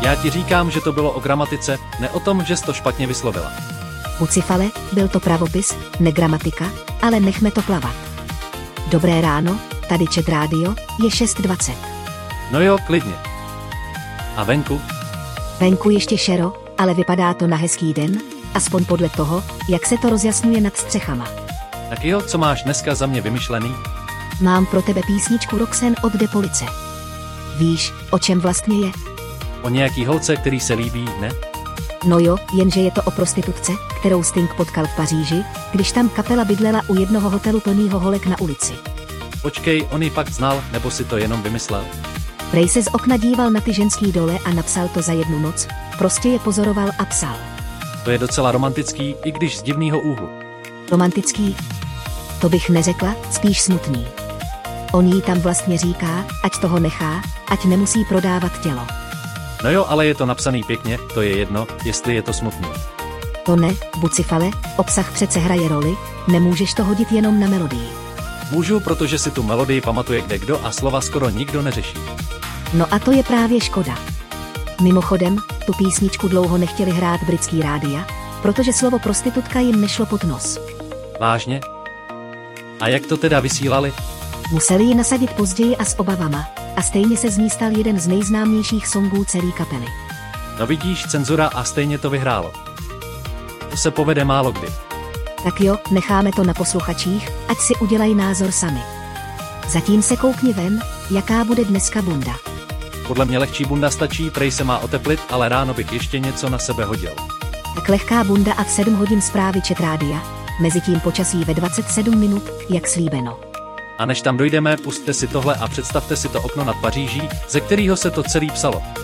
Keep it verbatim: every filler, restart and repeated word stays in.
Já ti říkám, že to bylo o gramatice, ne o tom, že jsi to špatně vyslovila. Bucifale, byl to pravopis, ne gramatika, ale nechme to plavat. Dobré ráno, tady Chat Radio, je šest dvacet. No jo, klidně. A venku? Venku ještě šero, ale vypadá to na hezký den, aspoň podle toho, jak se to rozjasňuje nad střechama. Tak jo, co máš dneska za mě vymyšlený? Mám pro tebe písničku Roxen od Depolice. Víš, o čem vlastně je? O nějaký holce, který se líbí, ne? No jo, jenže je to o prostitutce, kterou Sting potkal v Paříži, když tam kapela bydlela u jednoho hotelu plnýho holek na ulici. Počkej, on ji fakt znal, nebo si to jenom vymyslel? Prej se z okna díval na ty ženský dole a napsal to za jednu noc, prostě je pozoroval a psal. To je docela romantický, i když z divného úhlu. Romantický? To bych neřekla, spíš smutný. On jí tam vlastně říká, ať toho nechá, ať nemusí prodávat tělo. No jo, ale je to napsaný pěkně, to je jedno, jestli je to smutný. To ne, Bucifale, obsah přece hraje roli, nemůžeš to hodit jenom na melodii. Můžu, protože si tu melodii pamatuje kdekdo a slova skoro nikdo neřeší. No a to je právě škoda. Mimochodem, tu písničku dlouho nechtěli hrát britský rádia, protože slovo prostitutka jim nešlo pod nos. Vážně? A jak to teda vysílali? Museli ji nasadit později a s obavama, a stejně se z ní stal jeden z nejznámějších songů celé kapely. No vidíš, cenzura a stejně to vyhrálo. To se povede málo kdy. Tak jo, necháme to na posluchačích, ať si udělají názor sami. Zatím se koukni ven, jaká bude dneska bunda. Podle mě lehčí bunda stačí, prej se má oteplit, ale ráno bych ještě něco na sebe hodil. Tak lehká bunda a v sedm hodin zprávy Chat Rádia, mezitím počasí ve dvacet sedm minut, jak slíbeno. A než tam dojdeme, pusťte si tohle a představte si to okno nad Paříží, ze kterého se to celý psalo.